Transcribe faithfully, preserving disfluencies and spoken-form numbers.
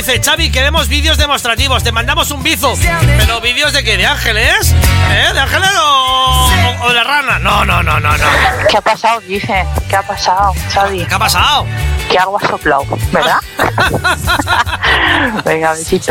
dice: Xavi, queremos vídeos demostrativos. Te mandamos un bizo. ¿Pero vídeos de qué? ¿De ángeles? ¿Eh? ¿De ángeles o, o, o de rana? No, no, no, no, no. ¿Qué ha pasado, dice? ¿Qué ha pasado, Xavi? ¿Qué ha pasado? Que algo ha soplado, ¿verdad? Venga, besito.